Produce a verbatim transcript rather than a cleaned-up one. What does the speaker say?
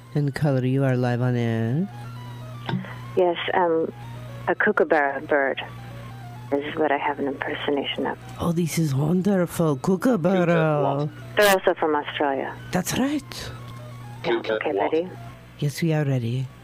And caller, you are live on air. Yes, um, a kookaburra bird is what I have an impersonation of. Oh, this is wonderful. Kookaburra. They're also from Australia. That's right. Yeah, okay, ready? Yes, we are ready.